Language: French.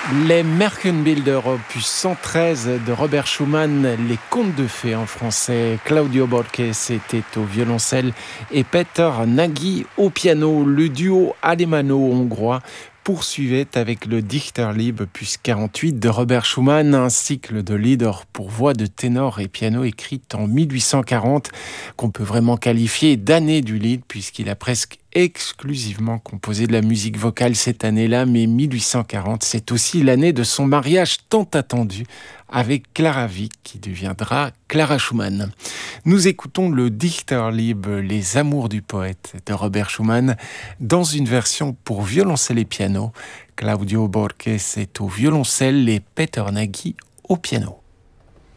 Les Märchenbilder, opus 113 de Robert Schumann, les contes de fées en français. Claudio Borges était au violoncelle et Peter Nagy au piano. Le duo alémano-hongrois poursuivait avec le Dichterliebe, opus 48 de Robert Schumann, un cycle de lieder pour voix de ténor et piano écrite en 1840, qu'on peut vraiment qualifier d'année du lied, puisqu'il a presque exclusivement composé de la musique vocale cette année-là, mais 1840, c'est aussi l'année de son mariage tant attendu avec Clara Wieck, qui deviendra Clara Schumann. Nous écoutons le Dichterliebe, les amours du poète de Robert Schumann, dans une version pour violoncelle et piano. Claudio Borges est au violoncelle et Peter Nagy au piano.